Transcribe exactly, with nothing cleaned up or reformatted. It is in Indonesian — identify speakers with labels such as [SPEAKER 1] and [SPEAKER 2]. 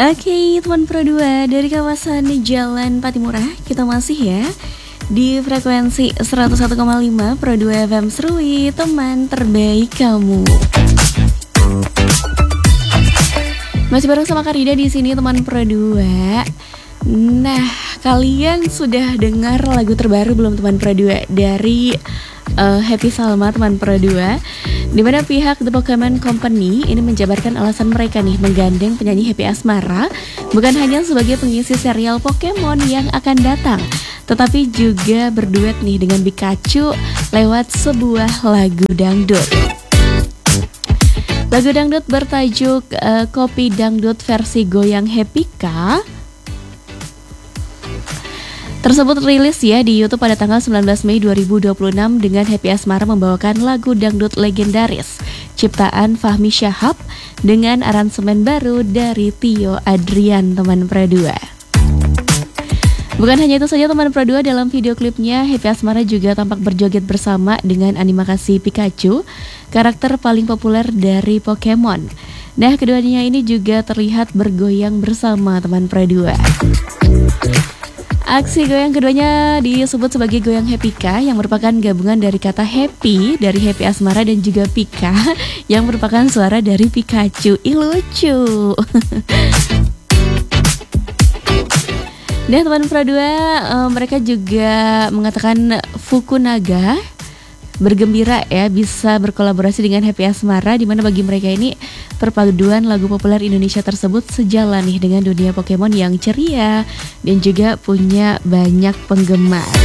[SPEAKER 1] Oke, teman Pro dua dari kawasan Jalan Patimura, kita masih ya di frekuensi seratus satu koma lima Pro dua F M Serui, teman terbaik kamu. Masih bareng sama Karida di sini, teman Pro dua. Nah, kalian sudah dengar lagu terbaru belum, teman Pro dua, dari uh, Happy Salma, teman Pro dua, di mana pihak The Pokemon Company ini menjabarkan alasan mereka nih menggandeng penyanyi Happy Asmara bukan hanya sebagai pengisi serial Pokemon yang akan datang, tetapi juga berduet nih dengan Pikachu lewat sebuah lagu dangdut. Lagu dangdut bertajuk uh, Kopi Dangdut versi Goyang Happy Ka tersebut rilis ya di YouTube pada tanggal sembilan belas Mei dua ribu dua puluh enam dengan Happy Asmara membawakan lagu dangdut legendaris ciptaan Fahmi Syahab dengan aransemen baru dari Tio Adrian, teman Pro dua. Bukan hanya itu saja, teman Pro dua, dalam video klipnya Happy Asmara juga tampak berjoget bersama dengan animasi Pikachu, karakter paling populer dari Pokemon. Nah, keduanya ini juga terlihat bergoyang bersama, teman Pro dua. Aksi goyang keduanya disebut sebagai goyang Happy Ka, yang merupakan gabungan dari kata happy dari Happy Asmara dan juga Pika yang merupakan suara dari Pikachu. Ih, lucu. Nah, teman Pro dua, uh, mereka juga mengatakan Fukunaga bergembira ya bisa berkolaborasi dengan Happy Asmara, di mana bagi mereka ini perpaduan lagu populer Indonesia tersebut sejalan nih dengan dunia Pokemon yang ceria dan juga punya banyak penggemar.